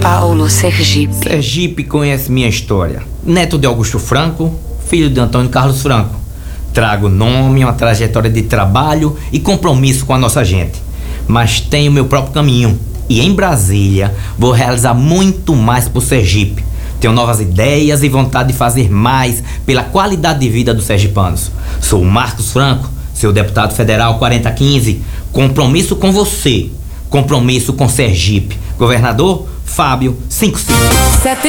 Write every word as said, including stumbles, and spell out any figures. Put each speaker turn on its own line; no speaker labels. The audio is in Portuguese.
Paulo Sergipe.
Sergipe conhece minha história. Neto de Augusto Franco, filho de Antônio Carlos Franco. Trago nome, uma trajetória de trabalho e compromisso com a nossa gente. Mas tenho meu próprio caminho. E em Brasília vou realizar muito mais por Sergipe. Tenho novas ideias e vontade de fazer mais pela qualidade de vida dos sergipanos. Sou o Marcos Franco, seu deputado federal quarenta quinze. Compromisso com você. Compromisso com Sergipe. Governador Fábio cinquenta e cinco.